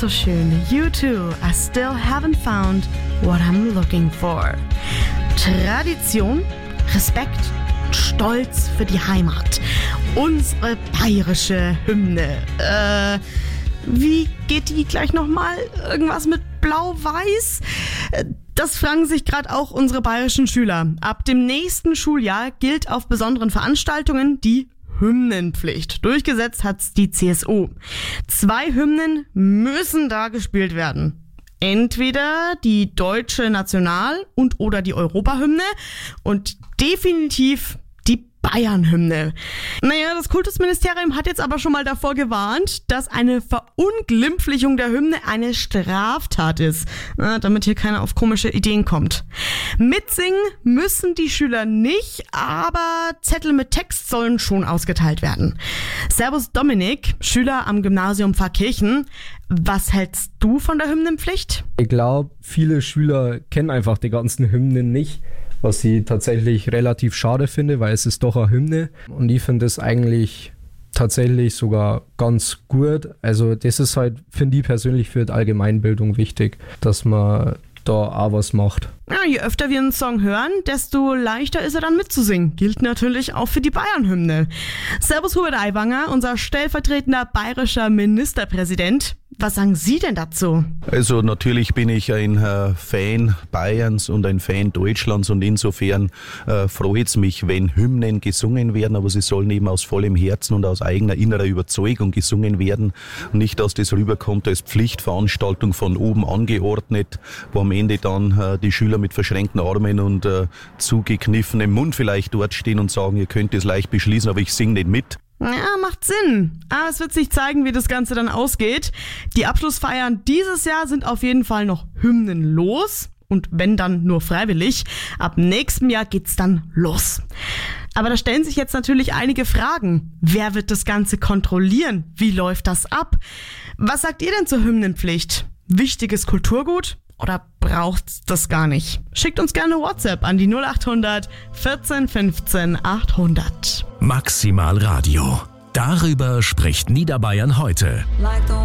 so schön. U2, I still haven't found what I'm looking for. Tradition, Respekt, Stolz für die Heimat. Unsere bayerische Hymne. Wie geht die gleich nochmal? Irgendwas mit Blau-Weiß? Das fragen sich gerade auch unsere bayerischen Schüler. Ab dem nächsten Schuljahr gilt auf besonderen Veranstaltungen die Hymnenpflicht. Durchgesetzt hat's die CSU. 2 Hymnen müssen da gespielt werden. Entweder die deutsche National- oder die Europahymne und definitiv die Bayern-Hymne. Naja, das Kultusministerium hat jetzt aber schon mal davor gewarnt, dass eine Verunglimpflichung der Hymne eine Straftat ist, damit hier keiner auf komische Ideen kommt. Mitsingen müssen die Schüler nicht, aber Zettel mit Text sollen schon ausgeteilt werden. Servus Dominik, Schüler am Gymnasium Pfarrkirchen. Was hältst du von der Hymnenpflicht? Ich glaube, viele Schüler kennen einfach die ganzen Hymnen nicht, was ich tatsächlich relativ schade finde, weil es ist doch eine Hymne und ich finde es eigentlich tatsächlich sogar ganz gut. Also das ist halt, finde ich persönlich, für die Allgemeinbildung wichtig, dass man da auch was macht. Ja, je öfter wir einen Song hören, desto leichter ist er dann mitzusingen. Gilt natürlich auch für die Bayern-Hymne. Servus Hubert Aiwanger, unser stellvertretender bayerischer Ministerpräsident. Was sagen Sie denn dazu? Also natürlich bin ich ein Fan Bayerns und ein Fan Deutschlands und insofern freut es mich, wenn Hymnen gesungen werden, aber sie sollen eben aus vollem Herzen und aus eigener innerer Überzeugung gesungen werden. Nicht, dass das rüberkommt als Pflichtveranstaltung von oben angeordnet, wo am Ende dann die Schüler mit verschränkten Armen und zugekniffenem Mund vielleicht dort stehen und sagen, ihr könnt es leicht beschließen, aber ich singe nicht mit. Ja, macht Sinn. Aber es wird sich zeigen, wie das Ganze dann ausgeht. Die Abschlussfeiern dieses Jahr sind auf jeden Fall noch hymnenlos. Und wenn dann nur freiwillig. Ab nächstem Jahr geht's dann los. Aber da stellen sich jetzt natürlich einige Fragen. Wer wird das Ganze kontrollieren? Wie läuft das ab? Was sagt ihr denn zur Hymnenpflicht? Wichtiges Kulturgut? Oder braucht's das gar nicht? Schickt uns gerne WhatsApp an die 0800 14 15 800. Maximal Radio. Darüber spricht Niederbayern heute.